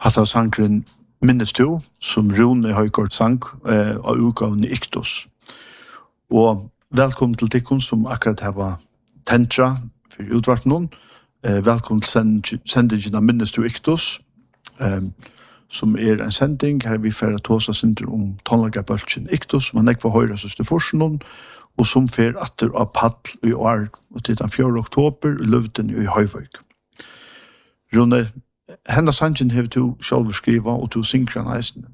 Hatta sangren minnes du, som Rune Højgaard sang av utgaven Iktos. Og velkommen til tikkun som akkurat har tentra for utvarten. Velkommen til sendingen av minnes du Iktos, som en sending her vi får tåsa synder om tonlagerbølgen Iktos, som ikke var høyre søster forsen, og som fer atter av Pall i år, og til den 4. oktober i Løvden i Høyvøk. Rune, henne sangen har du selv skriva, og du synger den eisen.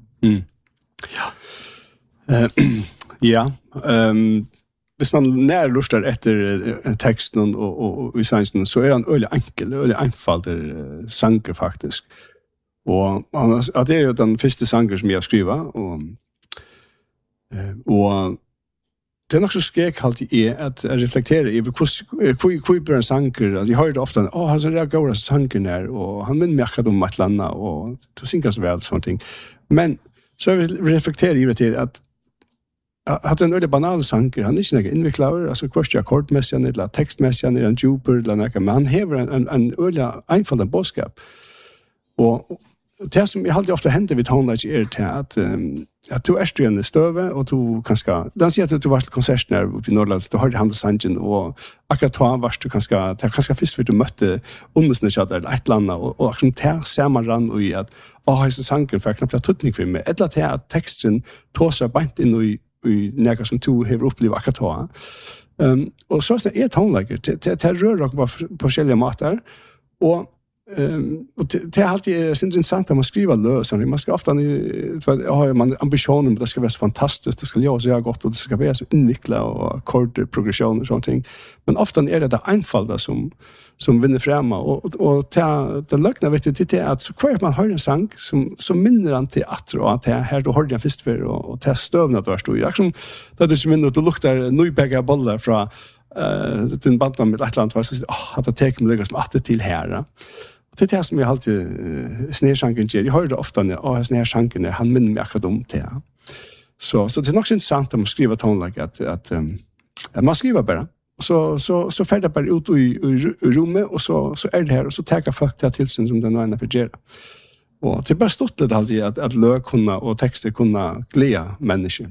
Ja. Hvis man nærlustar etter teksten og i sangen, så han øyelig enkel, øyelig einfalder sanger faktisk. Og det jo den første sanger som jeg har skrivet, og det nok så skrek alltid at jeg reflekterer i hvor bør en sanger, altså jeg hører det ofte, han så reagerer sangen her, og han minner meg akkurat om et eller annet, og det synger så vel, sånne ting. Men så jeg reflekterer i det til at en øyelig banal sanger, han ikke noe innviklad, altså hverst akkordmessig, eller tekstmessig, eller en djuper, eller noe, men han hever en øyelig einfalden bådskap. Og det som jeg alltid ofte hender ved tonelage til at du er i støve, og du kanskje, den sier at du var til konserten her oppe i Nordlands, du hørte handelssangen, og akkurat da var du kanskje først vil du møtte undersnøkjad eller et eller annet, og akkurat det ser man rann i at hese sanger for knapt tøtning for meg, eller til at teksten tåser beint inn i noe som du har opplevd akkurat da. Og så er det tonelager, det rører dere på forskjellige måter, og det är alltid så intressant att man skriver lösningar. Man ska ofta ha man ambitionen att det ska vara så fantastiskt, det ska göra så gott och det ska vara så invecklat och ackordprogression och sånt ting. Men ofta är det enfalda som vinner fram och det lökna vet du det att så kvar man hör en sång som minner an till att det här då hörde jag först för och det stövnat var stor. Jag som det som minner att det luktar nybägga bollar från den bandan med ett land var så att det tar mig liksom att det till här. Det är det som jag alltid snärsanken ger. Jag hör det ofta när snärsanken han minner mig akkurat om det. Så det är nog så intressant att man skriver tonlag att man skriver bara. Så färd det bara ut i rummet och så är det här och så tar folk det till sig som den ena för ger. Och det är bara stort det alltid att lök kunna och texter kunna glädja människor.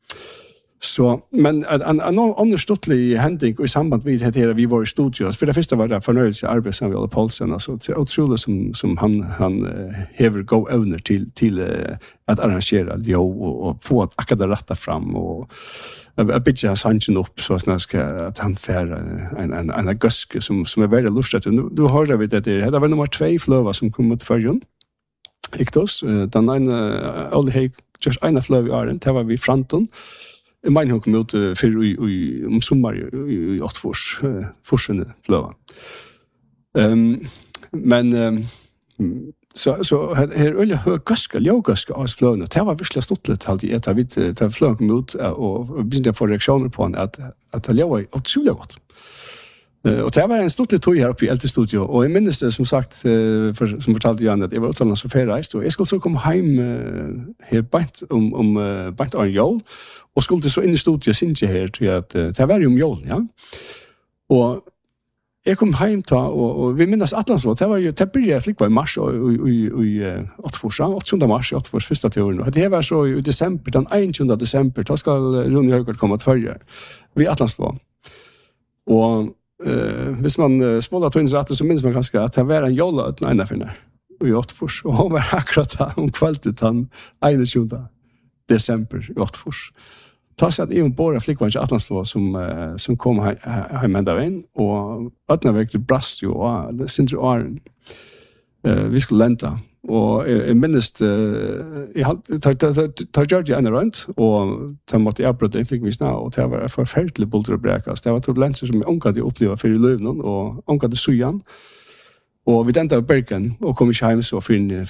Så men en annan stottlig händing i samband med det här vi var i studion. För det första var det förnöjelse arbete med Olle Paulsen, alltså otroligt som han häver go owner till att arrangera och få att akada rätta fram och a bitcha sanchen upp så snart att han får en guske som är väldigt lustigt. Du hörde vi det var nummer 2 flöva som kom mot förjon. Iktos den ena Olle just ena flöv i åren, det var vi fronton. Min hon kom ut för sommar i 8 forsene flöva. Men så här öliga hög gaska, lågaska av flöna. Det var verkligen stottligt alltid att vi ta flöna kom ut och började få reaktioner på att det var otroligt gott. Och det var en stottlig tog här uppe i Elte studio och jag minns det som sagt som fortalte Jan att jag var utomlands så ferieist och jag skulle så komma hem här bant om bant av jul och skulle så in i studion synge här till att det var ju jul, ja. Och jag kom hem och vi minns Atlanslåt, det var ju började flick var i mars och i 8 mars, 8 första turen och det var så i december, den 1 december, då ska Rune Højgaard komma att följa vi Atlanslåt. Och hvis man spolar twins rätt så minns man ganska att det var en jolla ett ena för i 8 och hon var akkurat om kvältet han 21 december i 8 Ta sig att även båda flickvän i Atlanslåt som kom hem ända vägen och öppna väg till brast ju och det syns ju åren vi skulle länta och jag minns jag tar Georgia en runt och tar mot avbrott fick vi snart och det var förfärligt bulter och bräkas. Det var turbulenser som jag ångade uppleva för i Lövnon och ångade sujan. Och vi tänkte av Bergen och kom i hem så för